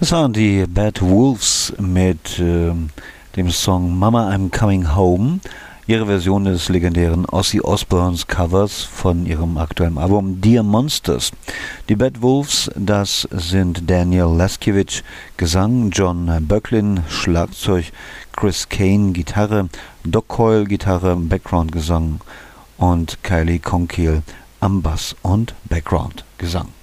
Das waren die Bad Wolves mit dem Song Mama I'm Coming Home. Ihre Version des legendären Ozzy Osbournes Covers von ihrem aktuellen Album Dear Monsters. Die Bad Wolves, das sind Daniel Laskiewicz, Gesang, John Böcklin, Schlagzeug, Chris Kane, Gitarre, Doc Coyle, Gitarre, Background-Gesang und Kylie Conkeal am Bass und Background-Gesang.